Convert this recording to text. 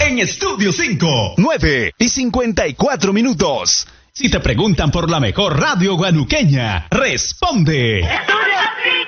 en Estudio 5. 9:54. Si te preguntan por la mejor radio guanuqueña, responde.